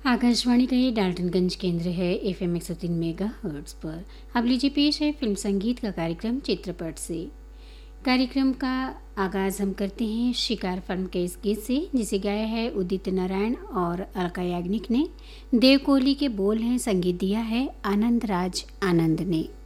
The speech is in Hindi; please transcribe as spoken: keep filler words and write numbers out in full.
आकाशवाणी का ये डाल्टनगंज केंद्र है एफ एम एक सौ तीन मेगा हर्ट्स पर। अब लीजिए पेश है फिल्म संगीत का कार्यक्रम चित्रपट से। कार्यक्रम का आगाज़ हम करते हैं शिकार फिल्म के इस गीत से, जिसे गाया है उदित नारायण और अलका याग्निक ने। देव कोहली के बोल हैं, संगीत दिया है आनंद राज आनंद ने।